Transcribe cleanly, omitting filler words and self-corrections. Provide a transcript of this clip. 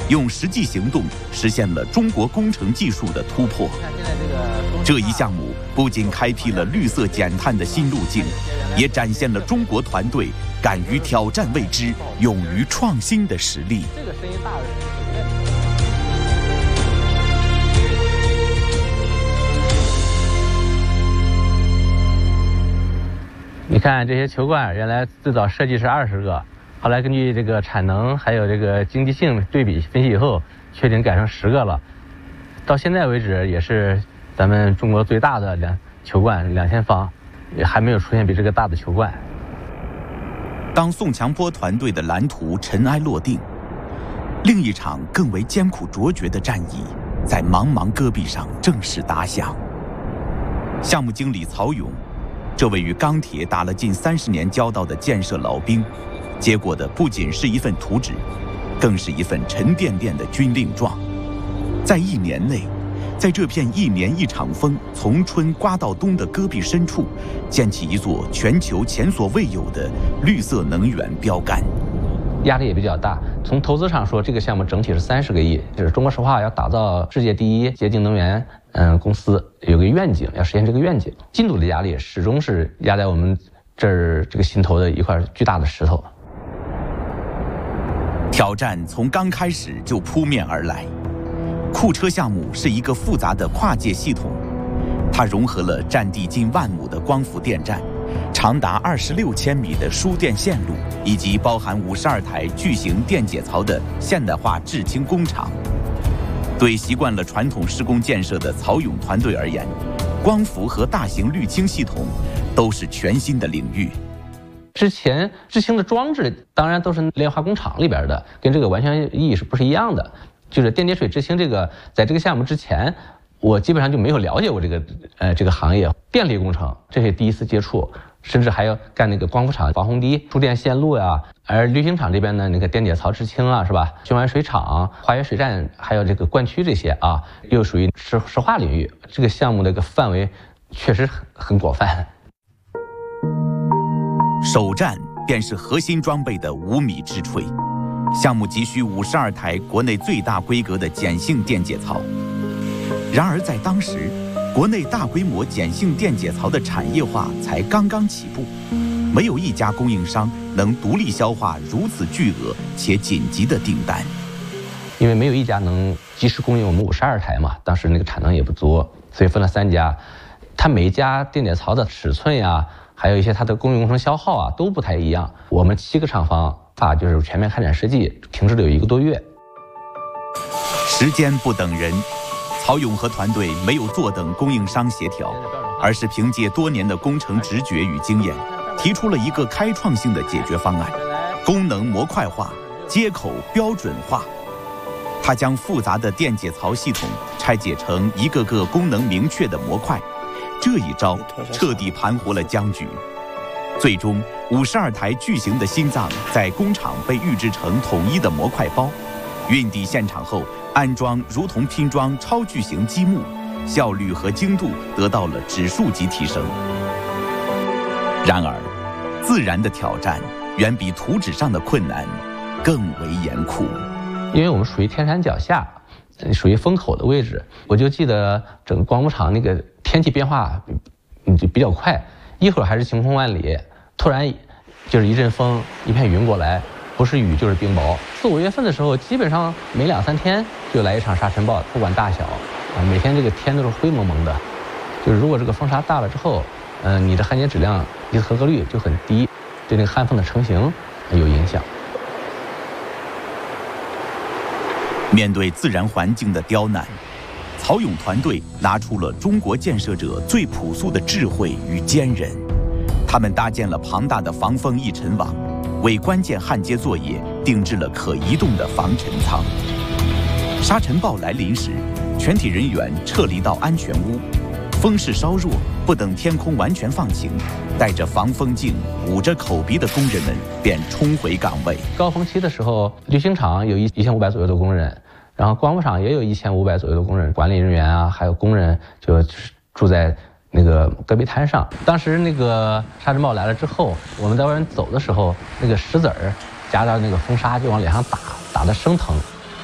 用实际行动实现了中国工程技术的突破。这一项目不仅开辟了绿色减碳的新路径，也展现了中国团队敢于挑战未知、勇于创新的实力。 这个声音大的人。你看这些球罐，原来最早设计是20个，后来根据这个产能还有这个经济性对比分析以后，确定改成10个了。到现在为止，也是咱们中国最大的球罐2000方，也还没有出现比这个大的球罐。 当宋强波团队的蓝图尘埃落定，另一场更为艰苦卓绝的战役在茫茫戈壁上正式打响。项目经理曹勇，这位与钢铁打了近30年交道的建设老兵，接过的不仅是一份图纸，更是一份沉甸甸的军令状。在1年内，在这片1年1场风，从春刮到冬的戈壁深处，建起一座全球前所未有的绿色能源标杆。 压力也比较大。从投资上说，这个项目整体是30个亿，就是中国石化要打造世界第一洁净能源公司，有个愿景，要实现这个愿景。进度的压力始终是压在我们这个心头的一块巨大的石头。 挑战从刚开始就扑面而来。库车项目是一个复杂的跨界系统，它融合了占地近10000亩的光伏电站，长达26千米的输电线路，以及包含52台巨型电解槽的现代化制氢工厂。对习惯了传统施工建设的曹勇团队而言，光伏和大型滤清系统都是全新的领域。 之前制氢的装置当然都是炼化工厂里边的，跟这个完全意义是不是一样的？就是电解水制氢这个，在这个项目之前，我基本上就没有了解过这个行业。电力工程这是第一次接触，甚至还要干那个光伏厂防洪堤、输电线路呀。而滤清厂这边呢，那个电解槽制氢啊，是吧？循环水厂、化学水站，还有这个灌区这些啊，又属于石化领域。这个项目的一个范围确实很广泛。 首站便是核心装备的5米之锤。项目急需52台国内最大规格的碱性电解槽。然而在当时，国内大规模碱性电解槽的产业化才刚刚起步，没有一家供应商能独立消化如此巨额且紧急的订单。 因为没有一家能及时供应我们52台嘛，当时那个产能也不足，所以分了3家。它每一家电解槽的尺寸呀，还有一些它的供应工程消耗啊都不太一样。我们7个厂房就是全面开展设计，停滞了有1个多月。 时间不等人，曹勇和团队没有坐等供应商协调，而是凭借多年的工程直觉与经验，提出了一个开创性的解决方案：功能模块化、接口标准化。他将复杂的电解槽系统拆解成一个个功能明确的模块，这一招彻底盘活了僵局。最终，52台巨型的心脏在工厂被预制成统一的模块包，运抵现场后安装如同拼装超巨型积木，效率和精度得到了指数级提升。然而，自然的挑战远比图纸上的困难更为严酷。 因为我们属于天山脚下，属于风口的位置，我就记得整个光伏厂那个天气变化就比较快，一会儿还是晴空万里，突然就是一阵风，一片云过来，不是雨就是冰雹。4、5月份的时候，基本上每2、3天就来一场沙尘暴，不管大小，每天这个天都是灰蒙蒙的。就是如果这个风沙大了之后，你的焊接质量、离子合格率就很低，对那个焊缝的成型有影响。 面对自然环境的刁难，曹勇团队拿出了中国建设者最朴素的智慧与坚韧。他们搭建了庞大的防风溢尘网，为关键焊接作业定制了可移动的防尘舱。沙尘暴来临时，全体人员撤离到安全屋，风势稍弱，不等天空完全放晴，戴着防风镜、捂着口鼻的工人们便冲回岗位。 高峰期的时候，滤清厂有1500左右的工人，然后光伏厂也有1500左右的工人，管理人员啊，还有工人就住在那个戈壁滩上。当时那个沙尘暴来了之后，我们在外面走的时候，那个石子儿夹着那个风沙就往脸上打得生疼。